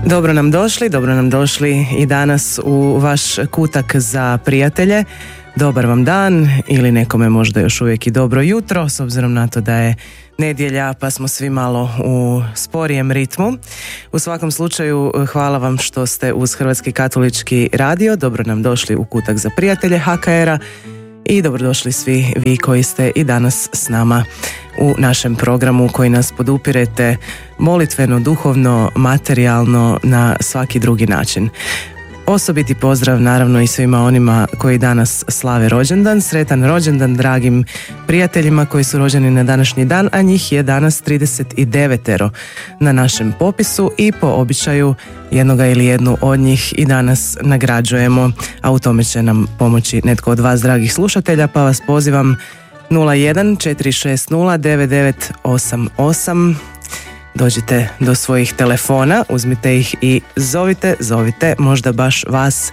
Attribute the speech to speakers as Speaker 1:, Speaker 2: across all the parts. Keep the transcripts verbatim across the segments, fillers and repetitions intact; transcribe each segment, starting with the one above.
Speaker 1: Dobro nam došli, dobro nam došli i danas u vaš kutak za prijatelje. Dobar vam dan ili nekome možda još uvijek i dobro jutro, s obzirom na to da je nedjelja pa smo svi malo u sporijem ritmu. U svakom slučaju hvala vam što ste uz Hrvatski katolički radio. Dobro nam došli u kutak za prijatelje H K R-a i dobrodošli svi vi koji ste i danas s nama u našem programu koji nas podupirete molitveno, duhovno, materijalno, na svaki drugi način. Osobiti pozdrav naravno i svima onima koji danas slave rođendan. Sretan rođendan dragim prijateljima koji su rođeni na današnji dan, a njih je danas trideset devet na našem popisu i po običaju jednoga ili jednu od njih i danas nagrađujemo, a u tome će nam pomoći netko od vas dragih slušatelja, pa vas pozivam nula jedan četiri šest nula devet devet osam osam. Dođite do svojih telefona, uzmite ih i zovite, zovite, možda baš vas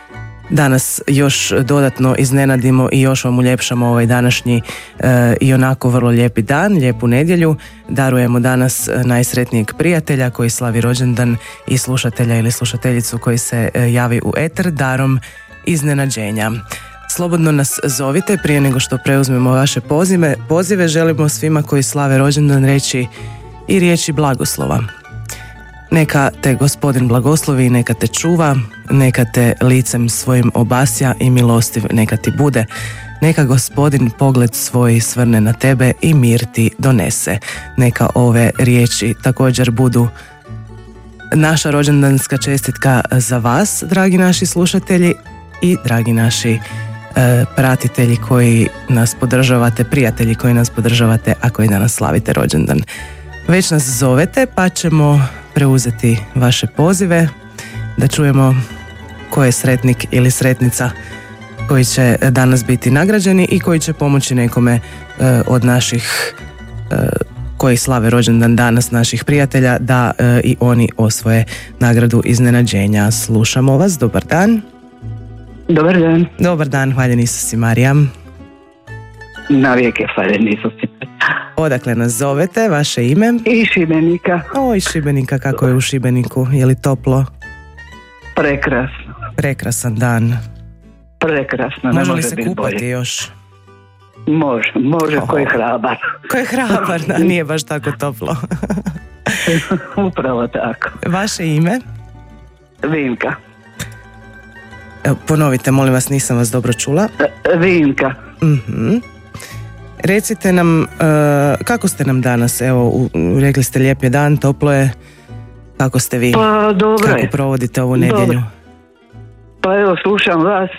Speaker 1: danas još dodatno iznenadimo i još vam uljepšamo ovaj današnji e, i onako vrlo lijepi dan, lijepu nedjelju. Darujemo danas najsretnijeg prijatelja koji slavi rođendan i slušatelja ili slušateljicu koji se e, javi u eter darom iznenađenja. Slobodno nas zovite prije nego što preuzmemo vaše pozive. Pozive želimo svima koji slave rođendan reći i riječi blagoslova. Neka te Gospodin blagoslovi i neka te čuva, neka te licem svojim obasja i milostiv neka ti bude. Neka Gospodin pogled svoj svrne na tebe i mir ti donese. Neka ove riječi također budu naša rođendanska čestitka za vas, dragi naši slušatelji i dragi naši e, pratitelji koji nas podržavate, prijatelji koji nas podržavate, a koji danas slavite rođendan. Već nas zovete pa ćemo preuzeti vaše pozive da čujemo ko je sretnik ili sretnica koji će danas biti nagrađeni i koji će pomoći nekome e, od naših e, koji slave rođendan danas, naših prijatelja, da e, i oni osvoje nagradu iznenađenja. Slušamo vas, dobar dan.
Speaker 2: Dobar dan.
Speaker 1: Dobar dan, hvaljen Isus i Marija.
Speaker 2: Na vijeke hvaljen Isus i Marija.
Speaker 1: Odakle nas zovete, vaše ime?
Speaker 2: Iz Šibenika.
Speaker 1: O, iz Šibenika, kako je u Šibeniku? Je li toplo?
Speaker 2: Prekrasno.
Speaker 1: Prekrasan dan.
Speaker 2: Prekrasno, ne
Speaker 1: može, može
Speaker 2: li
Speaker 1: se
Speaker 2: biti
Speaker 1: kupati
Speaker 2: bolje.
Speaker 1: Još?
Speaker 2: Može, može, ko je hrabar.
Speaker 1: Ko je hrabar, da, nije baš tako toplo.
Speaker 2: Upravo tako.
Speaker 1: Vaše ime?
Speaker 2: Vinka.
Speaker 1: Evo, ponovite, molim vas, nisam vas dobro čula.
Speaker 2: Vinka.
Speaker 1: Mhm. Recite nam, uh, kako ste nam danas, evo, u, rekli ste lijep je dan, toplo je, kako ste vi?
Speaker 2: Pa dobro
Speaker 1: Kako
Speaker 2: je.
Speaker 1: provodite ovu nedjelju? Dobro.
Speaker 2: Pa evo, slušam vas.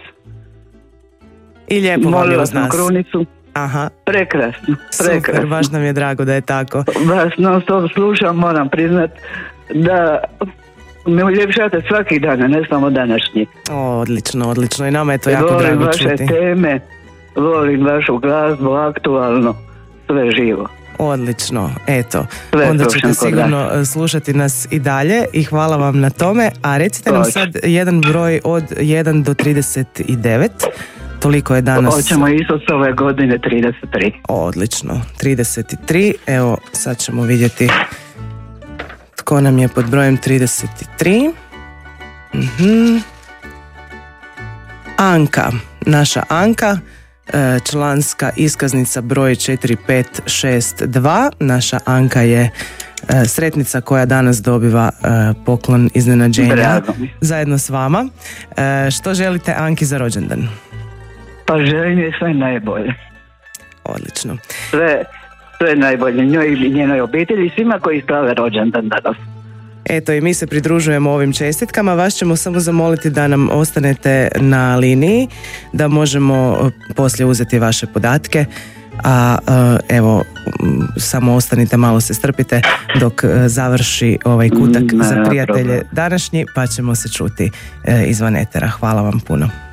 Speaker 1: I lijepo vam je uz nas.
Speaker 2: Krunicu.
Speaker 1: Aha.
Speaker 2: Prekrasno, prekrasno.
Speaker 1: Super, baš nam je drago da je tako.
Speaker 2: Vas non stop slušam, moram priznat da me uljepšate svaki dan, ne samo današnji.
Speaker 1: O, odlično, odlično, i nama je to jako
Speaker 2: volim
Speaker 1: drago
Speaker 2: vaše
Speaker 1: čuti.
Speaker 2: Teme, volim vašu glazbu, aktualno, sve živo.
Speaker 1: Odlično, eto,
Speaker 2: sve
Speaker 1: onda ćete sigurno da. slušati nas i dalje i hvala vam na tome. A recite nam sad jedan broj od jedan do trideset devet, toliko je danas.
Speaker 2: Hoćemo Isus ove godine trideset tri.
Speaker 1: Odlično, trideset tri, evo sad ćemo vidjeti tko nam je pod brojem trideset tri. Mhm. Anka, naša Anka, članska iskaznica broj četiri pet šest dva. Naša Anka je sretnica koja danas dobiva poklon iznenađenja zajedno s vama. Što želite Anki za rođendan?
Speaker 2: Pa želim je sve najbolje.
Speaker 1: Odlično.
Speaker 2: Sve, sve najbolje njoj i njenoj obitelji i svima koji slave rođendan danas.
Speaker 1: Eto, i mi se pridružujemo ovim čestitkama. Vas ćemo samo zamoliti da nam ostanete na liniji, da možemo poslije uzeti vaše podatke. A evo, samo ostanite, malo se strpite dok završi ovaj kutak za prijatelje današnji, pa ćemo se čuti izvan etera. Hvala vam puno.